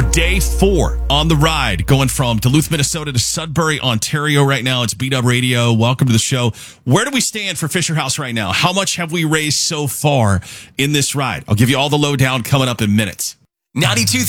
Day 4 on the ride, going from Duluth, Minnesota to Sudbury, Ontario right now. It's B-Dub Radio. Welcome to the show. Where do we stand for Fisher House right now? How much have we raised so far in this ride? I'll give you all the lowdown coming up in minutes. 92.3